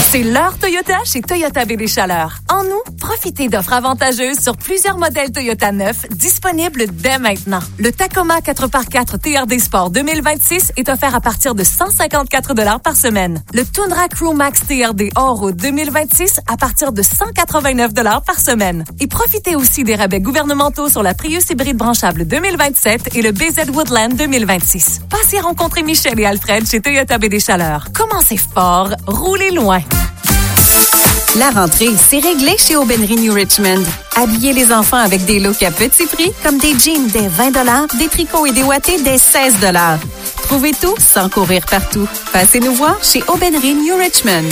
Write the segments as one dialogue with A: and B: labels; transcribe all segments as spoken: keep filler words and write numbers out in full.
A: C'est l'heure Toyota chez Toyota B D Chaleur. En août, profitez d'offres avantageuses sur plusieurs modèles Toyota neufs disponibles dès maintenant. Le Tacoma quatre par quatre T R D Sport deux mille vingt-six est offert à partir de cent cinquante-quatre dollars par semaine. Le Tundra Crew Max T R D Hors-Route deux mille vingt-six à partir de cent quatre-vingt-neuf dollars par semaine. Et profitez aussi des rabais gouvernementaux sur la Prius hybride branchable deux mille vingt-sept et le B Z Woodland deux mille vingt-six. Passez rencontrer Michel et Alfred chez Toyota B D Chaleur. Commencez fort, roulez loin.
B: La rentrée, c'est réglé chez Aubainerie New Richmond. Habillez les enfants avec des looks à petit prix, comme des jeans dès vingt dollars, des tricots et des ouatés dès seize dollars. Trouvez tout sans courir partout. Passez nous voir chez Aubainerie New Richmond.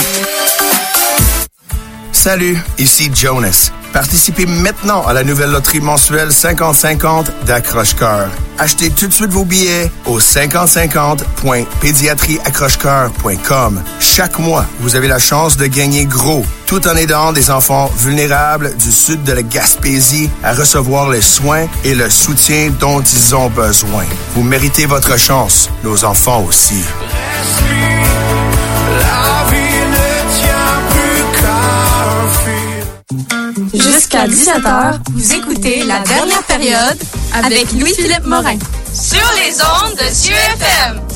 C: Salut, ici Jonas. Participez maintenant à la nouvelle loterie mensuelle cinquante cinquante d'Accroche-Cœur. Achetez tout de suite vos billets au cinquante cinquante point pédiatrie accroche cœur point com. Chaque mois, vous avez la chance de gagner gros, tout en aidant des enfants vulnérables du sud de la Gaspésie à recevoir les soins et le soutien dont ils ont besoin. Vous méritez votre chance, nos enfants aussi.
D: Jusqu'à dix-sept heures, vous écoutez La Dernière Période avec Louis-Philippe Morin.
E: Sur les ondes de Dieu F M.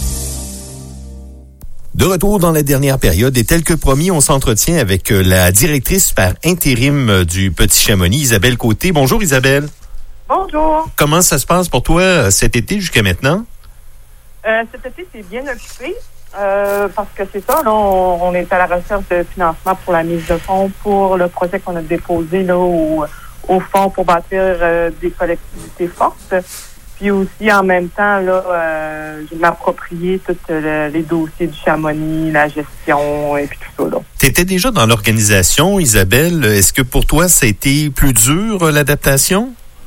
F: De retour dans la dernière période et tel que promis, on s'entretient avec la directrice par intérim du Petit Chamonix, Isabelle Côté. Bonjour Isabelle.
G: Bonjour.
F: Comment ça se passe pour toi cet été jusqu'à maintenant?
G: Euh, cet été, c'est bien occupé. Euh, parce que c'est ça, là, on, on est à la recherche de financement pour la mise de fonds pour le projet qu'on a déposé là au, au fonds pour bâtir euh, des collectivités fortes. Puis aussi, en même temps, là, euh, je m'approprier tous le, les dossiers du Chamonix, la gestion et puis tout ça, là.
F: Tu étais déjà dans l'organisation, Isabelle. Est-ce que pour toi, ça a été plus dur, l'adaptation?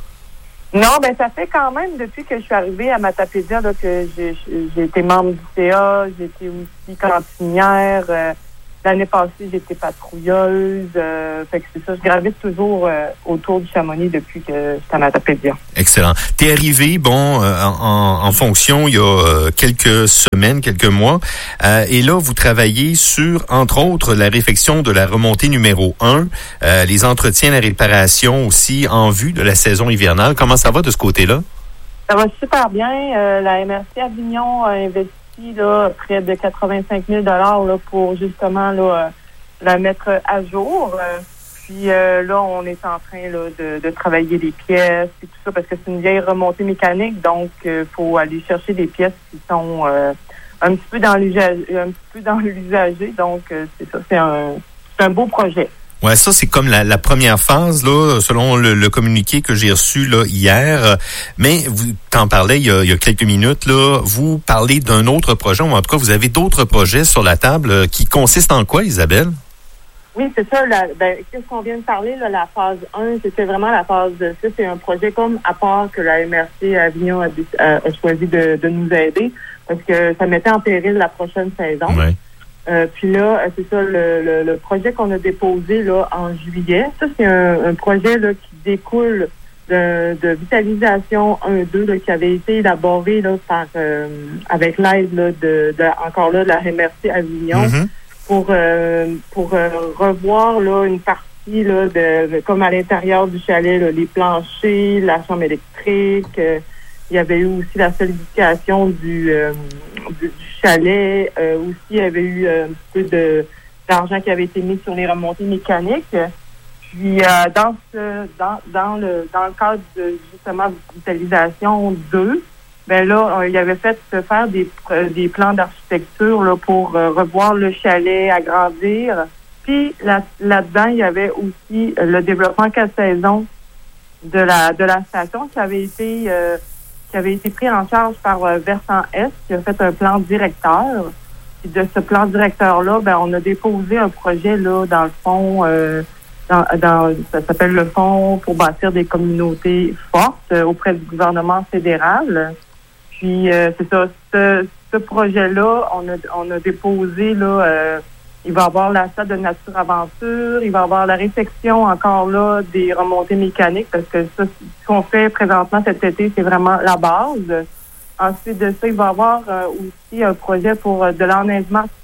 G: Non, ben ça fait quand même depuis que je suis arrivée à Matapédia là, que j'ai, j'ai été membre du C A, j'ai été aussi cantinière. Euh, l'année passée, j'étais patrouilleuse. Euh, fait que c'est ça, je gravite toujours euh, autour du Chamonix depuis que j'étais à Matapédia.
F: Excellent. T'es arrivé, bon, euh, en, en fonction il y a euh, quelques semaines, quelques mois, euh, et là, vous travaillez sur, entre autres, la réfection de la remontée numéro un, euh, les entretiens, la réparation aussi en vue de la saison hivernale. Comment ça va de ce côté-là?
G: Ça va super bien. Euh, la M R C Avignon a investi là, près de quatre-vingt-cinq mille dollars là, pour justement là, euh, la mettre à jour. Euh, puis euh, là, on est en train là, de, de travailler les pièces et tout ça parce que c'est une vieille remontée mécanique, donc il euh, faut aller chercher des pièces qui sont euh, un petit peu dans l'usager, un petit peu dans l'usager. Donc euh, c'est ça, c'est un, c'est un beau projet.
F: Ouais, ça c'est comme la, la première phase là, selon le, le communiqué que j'ai reçu là hier. Mais vous t'en parlais il y, a, il y a quelques minutes là. Vous parlez d'un autre projet, ou en tout cas vous avez d'autres projets sur la table qui consistent en quoi, Isabelle?
G: Oui, c'est ça. La, ben, qu'est-ce qu'on vient de parler là, la phase un, c'était vraiment la phase de ça. C'est un projet comme à part que la M R C Avignon a, a, a choisi de, de nous aider parce que ça mettait en péril la prochaine saison.
F: Ouais.
G: Euh, puis là, c'est ça, le, le, le projet qu'on a déposé là en juillet. Ça, c'est un, un projet là qui découle de, de Vitalisation un deux là, qui avait été élaboré là par euh, avec l'aide là, de, de encore là de la M R C Avignon mm-hmm. pour euh, pour euh, revoir là une partie là de, de comme à l'intérieur du chalet là, les planchers, la chambre électrique. Euh, il y avait eu aussi la solidification du, euh, du, du chalet. Euh, aussi, il y avait eu euh, un peu de d'argent qui avait été mis sur les remontées mécaniques. Puis euh, dans ce dans dans le dans le cadre de justement Vitalisation deux, ben là, euh, il avait fait faire des euh, des plans d'architecture là pour euh, revoir le chalet, agrandir. Puis là là-dedans, il y avait aussi euh, le développement quatre saisons de la de la station qui avait été euh, qui avait été pris en charge par euh, Versant Est, qui a fait un plan directeur. Puis de ce plan directeur-là, ben on a déposé un projet là dans le fond, euh, dans, dans ça s'appelle le Fonds pour bâtir des communautés fortes euh, auprès du gouvernement fédéral. Puis euh, c'est ça, ce, ce projet-là, on a on a déposé là. Euh, Il va y avoir la salle de nature aventure, il va y avoir la réfection encore là des remontées mécaniques parce que ça, ce qu'on fait présentement cet été, c'est vraiment la base. Ensuite de ça, il va y avoir euh, aussi un projet pour euh, de l'enneigement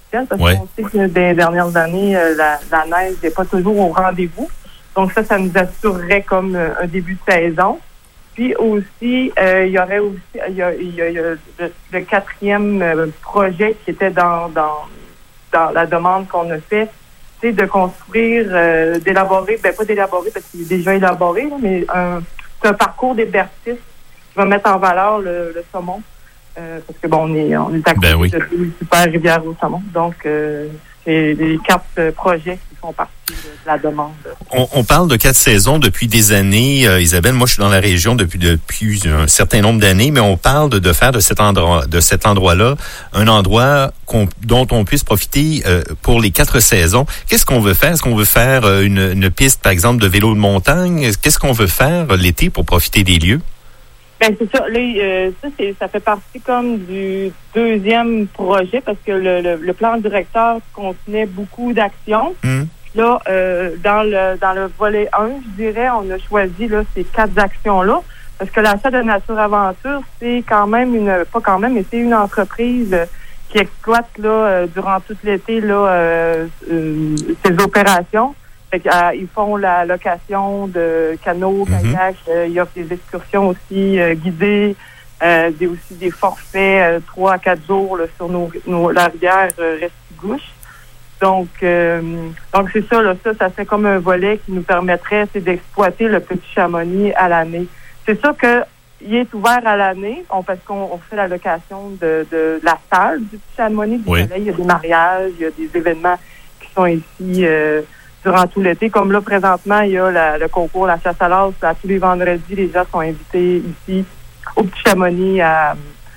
G: artificielle parce
F: ouais.
G: qu'on sait que des dernières années, euh, la, la neige n'est pas toujours au rendez-vous. Donc ça, ça nous assurerait comme euh, un début de saison. Puis aussi, euh, il y aurait aussi il y a, il y a, il y a le, le quatrième euh, projet qui était dans, dans, dans la demande qu'on a fait, c'est de construire, euh, d'élaborer, ben pas d'élaborer parce qu'il est déjà élaboré, là, mais un, c'est un parcours d'hébertisme qui va mettre en valeur le, le saumon. Euh, parce que bon, on est, on est à côté
F: ben oui.
G: de deux super rivières au saumon. Donc, euh, c'est les quatre euh, projets qui font partie de la demande.
F: On, on parle de quatre saisons depuis des années, euh, Isabelle. Moi, je suis dans la région depuis depuis un certain nombre d'années, mais on parle de, de faire de cet endroit, de cet endroit-là, un endroit qu'on, dont on puisse profiter euh, pour les quatre saisons. Qu'est-ce qu'on veut faire? Est-ce qu'on veut faire euh, une, une piste, par exemple, de vélo de montagne? Qu'est-ce qu'on veut faire euh, l'été pour profiter des lieux?
G: Ben c'est ça. Là, euh, ça, c'est, ça fait partie comme du deuxième projet parce que le, le, le plan directeur contenait beaucoup d'actions.
F: Mmh.
G: Là, euh, dans le dans le volet un, je dirais, on a choisi là ces quatre actions-là parce que l'achat de Nature Aventure, c'est quand même une pas quand même, mais c'est une entreprise qui exploite là euh, durant tout l'été là euh, euh, ses opérations. Fait que, euh, ils font la location de canots, kayaks, mm-hmm. euh, ils offrent des excursions aussi euh, guidées, euh, des, aussi des forfaits trois euh, à quatre jours là, sur nos, nos, la rivière euh, Restigouche. Donc, euh, donc c'est ça, là, ça, ça fait comme un volet qui nous permettrait c'est d'exploiter le Petit Chamonix à l'année. C'est sûr que il est ouvert à l'année, on, parce qu'on on fait la location de, de, de la salle du Petit Chamonix, du
F: oui.
G: soleil, il y a des mariages, il y a des événements qui sont ici euh, durant tout l'été. Comme là, présentement, il y a la, le concours La Chasse à l'As. À tous les vendredis, les gens sont invités ici au Petit Chamonix à,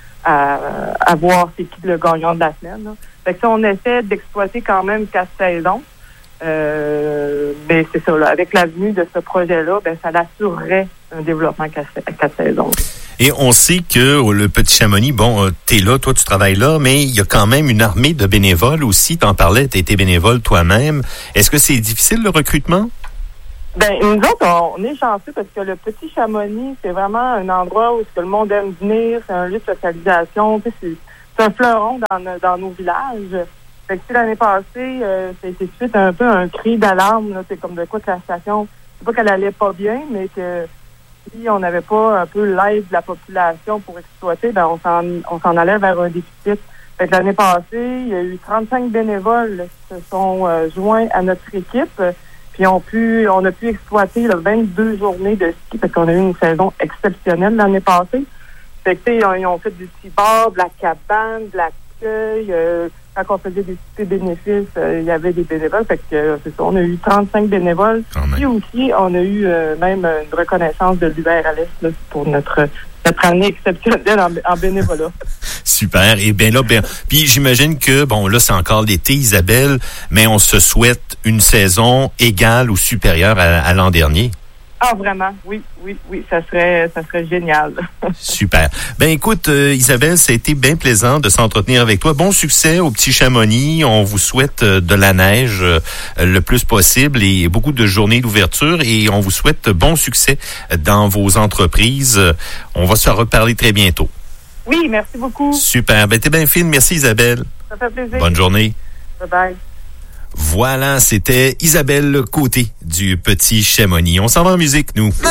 G: à, à voir c'est qui le gagnant de la semaine. Là. Fait que ça, on essaie d'exploiter quand même quatre saisons. Euh, mais c'est ça, là, avec l'avenue de ce projet-là, ben ça assurerait un développement à quatre saisons.
F: Et on sait que le Petit Chamonix, bon, t'es là, toi tu travailles là, mais il y a quand même une armée de bénévoles aussi. T'en parlais, t'as été bénévole toi-même. Est-ce que c'est difficile le recrutement?
G: Ben nous autres, on est chanceux parce que le Petit Chamonix, c'est vraiment un endroit où ce que le monde aime venir, c'est un lieu de socialisation, tu sais, c'est, c'est un fleuron dans, dans nos villages. Fait que l'année passée, euh, c'était suite un peu un cri d'alarme, là, c'est comme de quoi que la station, c'est pas qu'elle allait pas bien, mais que si on n'avait pas un peu l'aide de la population pour exploiter, ben on s'en on s'en allait vers un déficit. Fait que l'année passée, il y a eu trente-cinq bénévoles qui se sont euh, joints à notre équipe, puis on pu on a pu exploiter là, vingt-deux journées de ski parce qu'on a eu une saison exceptionnelle l'année passée. Fait que ils ont, ils ont fait du ski-bar, de la cabane, de l'accueil. Euh, quand on faisait des cités bénéfices, euh, il y avait des bénévoles. Fait que euh, c'est ça, on a eu trente-cinq bénévoles. Puis aussi, on a eu euh, même une reconnaissance de l'U R L S là, pour notre notre année exceptionnelle en, en bénévolat.
F: Super. Et bien là, bien, puis j'imagine que, bon, là, c'est encore l'été, Isabelle, mais on se souhaite une saison égale ou supérieure à, à l'an dernier.
G: Ah, vraiment? Oui, oui, oui, ça serait, ça serait génial.
F: Super. Ben, écoute, euh, Isabelle, ça a été bien plaisant de s'entretenir avec toi. Bon succès au Petit Chamonix. On vous souhaite euh, de la neige euh, le plus possible et beaucoup de journées d'ouverture et on vous souhaite bon succès dans vos entreprises. Euh, on va se reparler très bientôt.
G: Oui, merci beaucoup.
F: Super. Ben, t'es bien fine. Merci, Isabelle.
G: Ça fait plaisir.
F: Bonne journée.
G: Bye bye.
F: Voilà, c'était Isabelle Côté du Petit Chamonix. On s'en va en musique, nous.